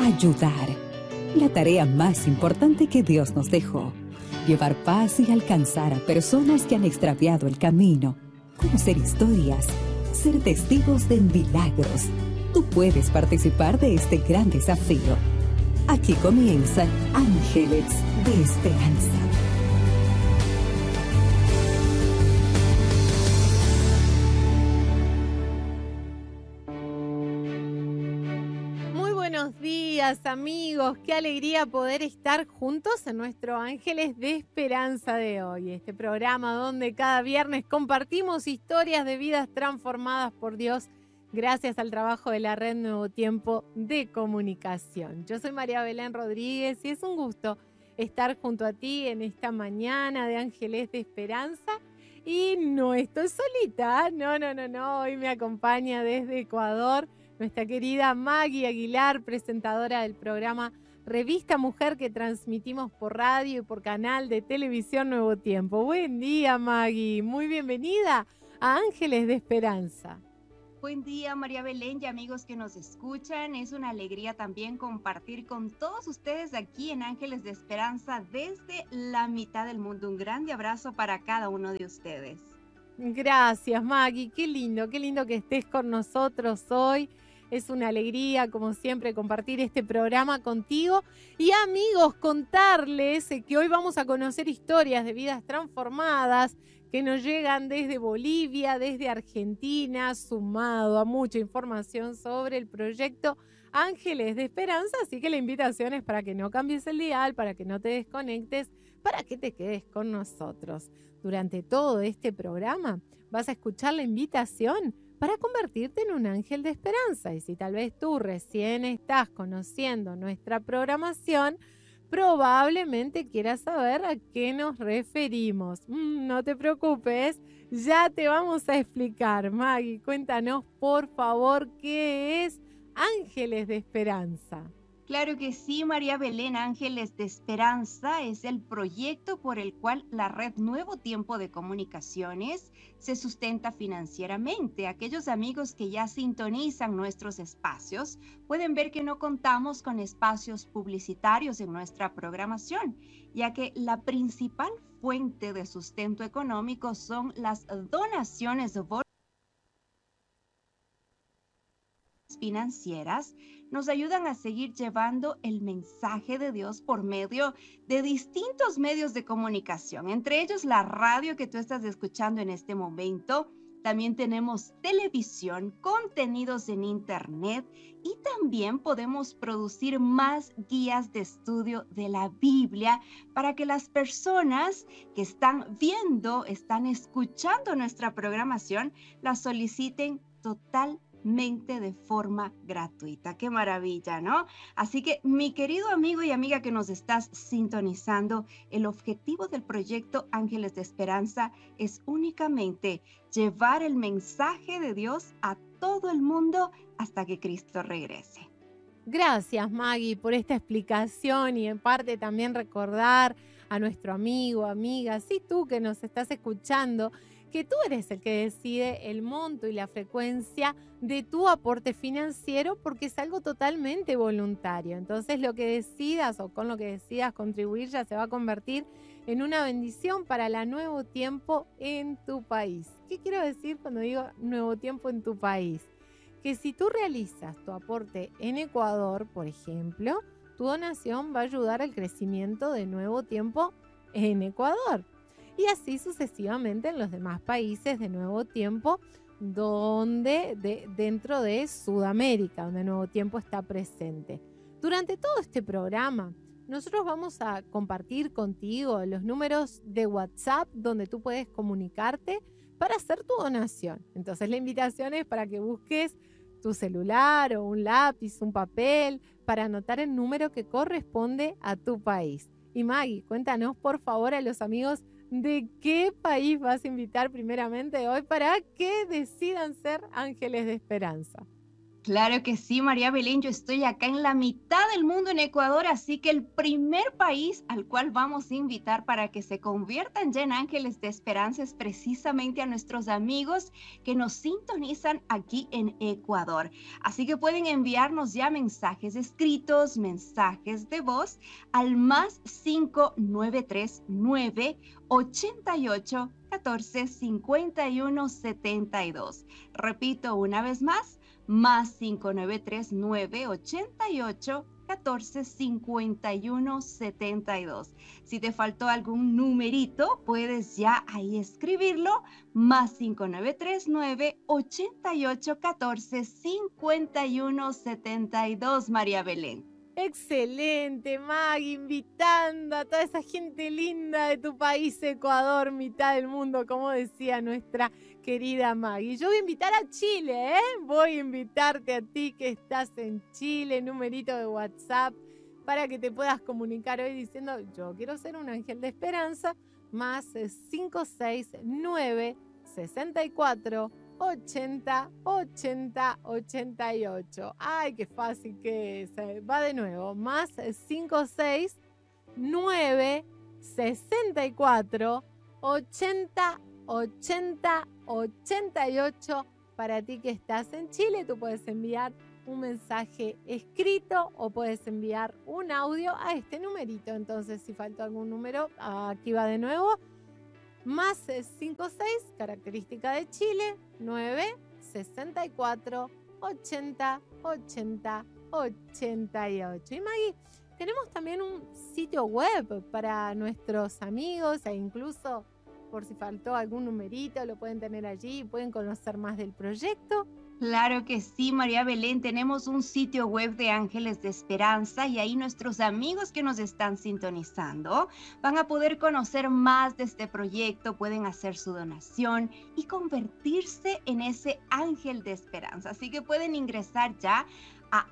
ayudar. La tarea más importante que Dios nos dejó. Llevar paz y alcanzar a personas que han extraviado el camino. Conocer historias. Ser testigos de milagros. Tú puedes participar de este gran desafío. Aquí comienzan Ángeles de Esperanza. Buenos días, amigos. Qué alegría poder estar juntos en nuestro Ángeles de Esperanza de hoy. Este programa donde cada viernes compartimos historias de vidas transformadas por Dios gracias al trabajo de la Red Nuevo Tiempo de Comunicación. Yo soy María Belén Rodríguez y es un gusto estar junto a ti en esta mañana de Ángeles de Esperanza. Y no estoy solita, no. Hoy me acompaña desde Ecuador nuestra querida Maggie Aguilar, presentadora del programa Revista Mujer que transmitimos por radio y por canal de televisión Nuevo Tiempo. Buen día, Maggie. Muy bienvenida a Ángeles de Esperanza. Buen día, María Belén y amigos que nos escuchan. Es una alegría también compartir con todos ustedes aquí en Ángeles de Esperanza desde la mitad del mundo. Un grande abrazo para cada uno de ustedes. Gracias, Maggie. Qué lindo que estés con nosotros hoy. Es una alegría, como siempre, compartir este programa contigo. Y amigos, contarles que hoy vamos a conocer historias de vidas transformadas que nos llegan desde Bolivia, desde Argentina, sumado a mucha información sobre el proyecto Ángeles de Esperanza. Así que la invitación es para que no cambies el dial, para que no te desconectes, para que te quedes con nosotros. Durante todo este programa vas a escuchar la invitación para convertirte en un ángel de esperanza. Y si tal vez tú recién estás conociendo nuestra programación, probablemente quieras saber a qué nos referimos. No te preocupes, ya te vamos a explicar. Maggie, cuéntanos por favor qué es Ángeles de Esperanza. Claro que sí, María Belén. Ángeles de Esperanza es el proyecto por el cual la Red Nuevo Tiempo de Comunicaciones se sustenta financieramente. Aquellos amigos que ya sintonizan nuestros espacios pueden ver que no contamos con espacios publicitarios en nuestra programación, ya que la principal fuente de sustento económico son las donaciones financieras. Nos ayudan a seguir llevando el mensaje de Dios por medio de distintos medios de comunicación, entre ellos la radio que tú estás escuchando en este momento. También tenemos televisión, contenidos en internet y también podemos producir más guías de estudio de la Biblia para que las personas que están viendo, están escuchando nuestra programación, la soliciten totalmente de forma gratuita. ¡Qué maravilla!, ¿no? Así que, mi querido amigo y amiga que nos estás sintonizando, el objetivo del proyecto Ángeles de Esperanza es únicamente llevar el mensaje de Dios a todo el mundo hasta que Cristo regrese. Gracias, Maggie, por esta explicación y en parte también recordar a nuestro amigo, amiga, sí, tú que nos estás escuchando, que tú eres el que decide el monto y la frecuencia de tu aporte financiero porque es algo totalmente voluntario. Entonces lo que decidas o con lo que decidas contribuir ya se va a convertir en una bendición para la Nuevo Tiempo en tu país. ¿Qué quiero decir cuando digo Nuevo Tiempo en tu país? Que si tú realizas tu aporte en Ecuador, por ejemplo, tu donación va a ayudar al crecimiento de Nuevo Tiempo en Ecuador. Y así sucesivamente en los demás países de Nuevo Tiempo, dentro de Sudamérica, donde Nuevo Tiempo está presente. Durante todo este programa, nosotros vamos a compartir contigo los números de WhatsApp donde tú puedes comunicarte para hacer tu donación. Entonces la invitación es para que busques tu celular o un lápiz, un papel, para anotar el número que corresponde a tu país. Y Maggie, cuéntanos por favor a los amigos de qué país vas a invitar primeramente hoy para que decidan ser ángeles de esperanza. Claro que sí, María Belén, yo estoy acá en la mitad del mundo en Ecuador, así que el primer país al cual vamos a invitar para que se conviertan ya en ángeles de esperanza es precisamente a nuestros amigos que nos sintonizan aquí en Ecuador. Así que pueden enviarnos ya mensajes escritos, mensajes de voz al más 5939 88 14 51 72. Repito una vez más 5939 88 14 51 72. Si te faltó algún numerito, puedes ya ahí escribirlo, más 5939 88 14 51 72, María Belén. Excelente, Maggie, invitando a toda esa gente linda de tu país, Ecuador, mitad del mundo, como decía nuestra querida Maggie. Yo voy a invitar a Chile, ¿eh? Voy a invitarte a ti que estás en Chile, numerito de WhatsApp, para que te puedas comunicar hoy diciendo, yo quiero ser un ángel de esperanza, más 569 64 80 80 88. Ay, qué fácil que es. Va de nuevo. Más 569 64 80 80 88. Para ti que estás en Chile, tú puedes enviar un mensaje escrito o puedes enviar un audio a este numerito. Entonces, si faltó algún número, aquí va de nuevo. Más 56, característica de Chile, 9 64 80 80 88. Y Maggie, tenemos también un sitio web para nuestros amigos e incluso por si faltó algún numerito, lo pueden tener allí y pueden conocer más del proyecto. Claro que sí, María Belén, tenemos un sitio web de Ángeles de Esperanza y ahí nuestros amigos que nos están sintonizando van a poder conocer más de este proyecto, pueden hacer su donación y convertirse en ese ángel de esperanza. Así que pueden ingresar ya a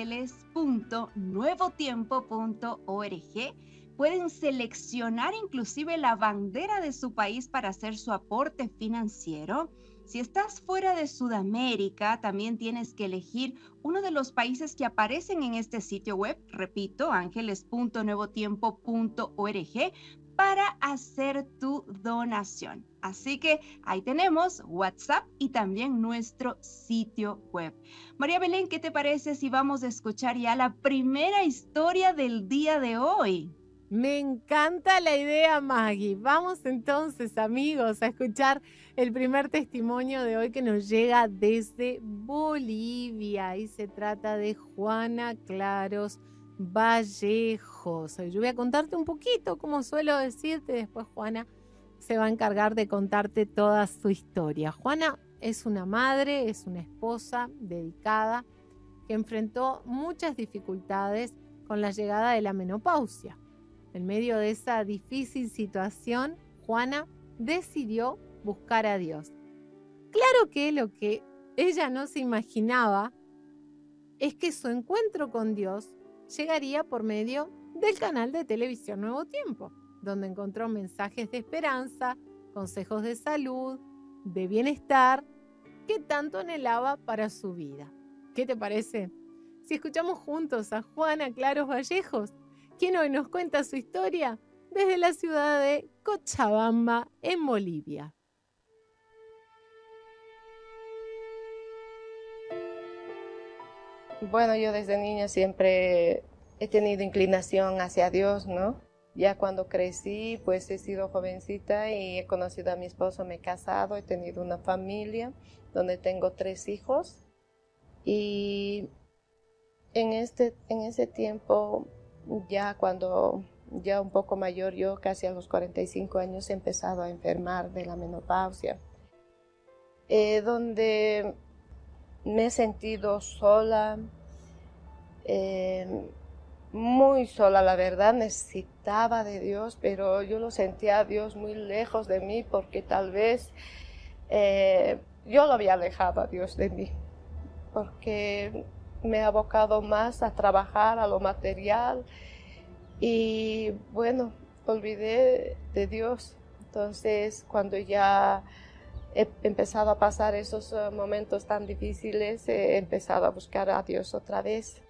ángeles.nuevotiempo.org. Pueden seleccionar inclusive la bandera de su país para hacer su aporte financiero. Si estás fuera de Sudamérica, también tienes que elegir uno de los países que aparecen en este sitio web, repito, ángeles.nuevotiempo.org, para hacer tu donación. Así que ahí tenemos WhatsApp y también nuestro sitio web. María Belén, ¿qué te parece si vamos a escuchar ya la primera historia del día de hoy? Me encanta la idea, Maggie. Vamos entonces, amigos, a escuchar el primer testimonio de hoy que nos llega desde Bolivia y se trata de Juana Claros Vallejos. Yo voy a contarte un poquito, como suelo decirte, después Juana se va a encargar de contarte toda su historia. Juana es una madre, es una esposa dedicada que enfrentó muchas dificultades con la llegada de la menopausia. En medio de esa difícil situación, Juana decidió buscar a Dios. Claro que lo que ella no se imaginaba es que su encuentro con Dios llegaría por medio del canal de televisión Nuevo Tiempo, donde encontró mensajes de esperanza, consejos de salud, de bienestar, que tanto anhelaba para su vida. ¿Qué te parece? Si escuchamos juntos a Juana Claros Vallejos, quien hoy nos cuenta su historia desde la ciudad de Cochabamba, en Bolivia. Bueno, yo desde niña siempre he tenido inclinación hacia Dios, ¿no? Ya cuando crecí, pues he sido jovencita y he conocido a mi esposo, me he casado, he tenido una familia donde tengo 3 hijos. Y en ese tiempo, ya cuando ya un poco mayor, yo casi a los 45 años he empezado a enfermar de la menopausia, donde me he sentido sola, muy sola, la verdad. Necesitaba de Dios, pero yo lo sentía a Dios muy lejos de mí, porque tal vez yo lo había alejado a Dios de mí, porque me he abocado más a trabajar, a lo material, y bueno, olvidé de Dios. Entonces, cuando ya he empezado a pasar esos momentos tan difíciles, he empezado a buscar a Dios otra vez.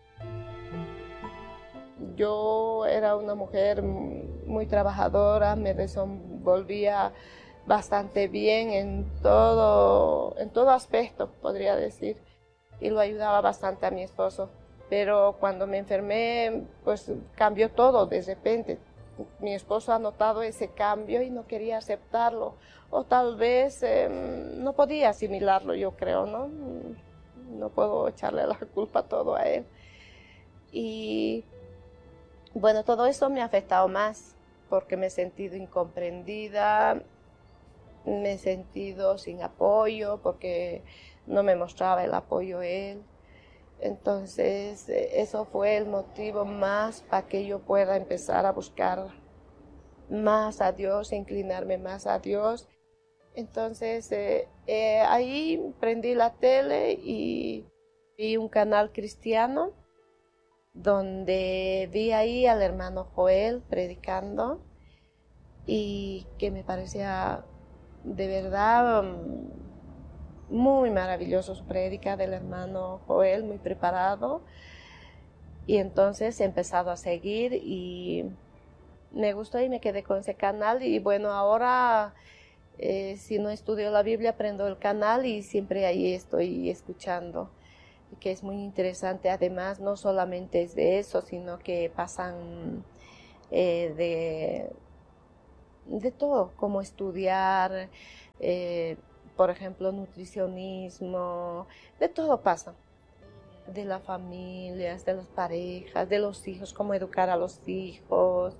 Yo era una mujer muy trabajadora, me desenvolvía bastante bien en todo aspecto, podría decir, y lo ayudaba bastante a mi esposo. Pero cuando me enfermé, pues cambió todo de repente. Mi esposo ha notado ese cambio y no quería aceptarlo, o tal vez no podía asimilarlo, yo creo, ¿no? No puedo echarle la culpa todo a él. Y bueno, todo eso me ha afectado más, porque me he sentido incomprendida, me he sentido sin apoyo, porque no me mostraba el apoyo él. Entonces, eso fue el motivo más para que yo pueda empezar a buscar más a Dios, inclinarme más a Dios. Entonces, ahí prendí la tele y vi un canal cristiano donde vi ahí al hermano Joel predicando y que me parecía de verdad muy maravilloso su prédica del hermano Joel, muy preparado. Y entonces he empezado a seguir y me gustó y me quedé con ese canal. Y bueno, ahora si no estudio la Biblia, prendo el canal y siempre ahí estoy escuchando, que es muy interesante. Además, no solamente es de eso, sino que pasan de todo, como estudiar, por ejemplo, nutricionismo, de todo pasa. De las familias, de las parejas, de los hijos, cómo educar a los hijos.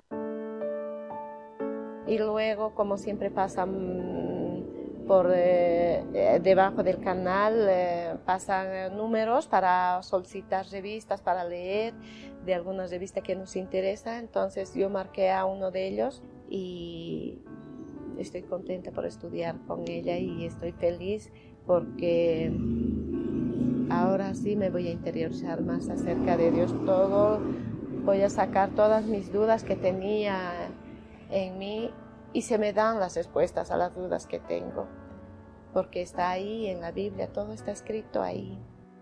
Y luego, como siempre pasan por debajo del canal, pasan números para solicitar revistas, para leer de alguna revista que nos interesa. Entonces yo marqué a uno de ellos y estoy contenta por estudiar con ella y estoy feliz porque ahora sí me voy a interiorizar más acerca de Dios. Voy a sacar todas mis dudas que tenía en mí y se me dan las respuestas a las dudas que tengo, porque está ahí en la Biblia, todo está escrito ahí.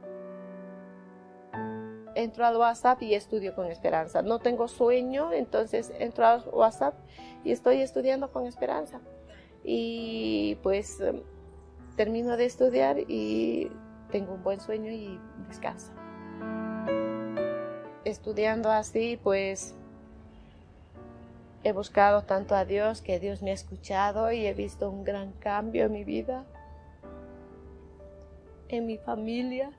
Entro al WhatsApp y estudio con esperanza. No tengo sueño, entonces entro al WhatsApp y estoy estudiando con esperanza. Y pues termino de estudiar y tengo un buen sueño y descanso. Estudiando así, pues he buscado tanto a Dios, que Dios me ha escuchado y he visto un gran cambio en mi vida, en mi familia.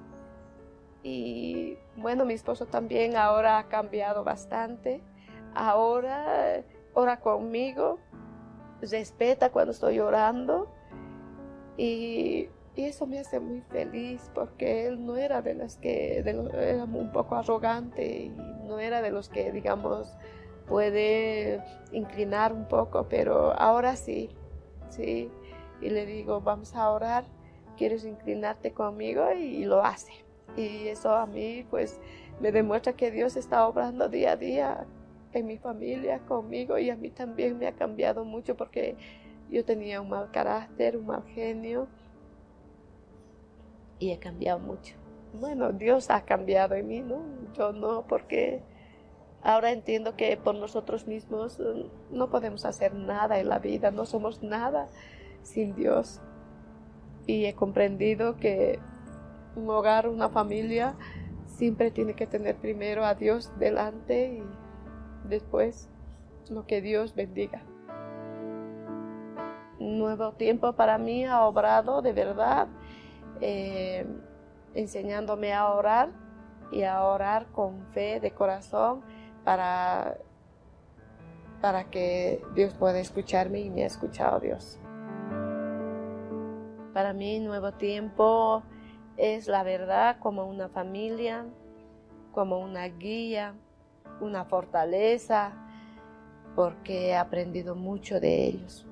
Y bueno, mi esposo también ahora ha cambiado bastante. Ahora ora conmigo, respeta cuando estoy orando y eso me hace muy feliz, porque él no era de los que era un poco arrogante y no era de los que, digamos, puede inclinar un poco, pero ahora sí. Y le digo, vamos a orar, ¿quieres inclinarte conmigo? Y lo hace. Y eso a mí pues me demuestra que Dios está obrando día a día en mi familia, conmigo, y a mí también me ha cambiado mucho, porque yo tenía un mal carácter, un mal genio, y he cambiado mucho. Bueno, Dios ha cambiado en mí, ¿no? Yo no, porque ahora entiendo que por nosotros mismos no podemos hacer nada en la vida, no somos nada sin Dios. Y he comprendido que un hogar, una familia, siempre tiene que tener primero a Dios delante y después lo que Dios bendiga. Un nuevo tiempo para mí ha obrado de verdad, enseñándome a orar y a orar con fe de corazón para que Dios pueda escucharme, y me ha escuchado Dios. Para mí, nuevo tiempo es la verdad como una familia, como una guía, una fortaleza, porque he aprendido mucho de ellos.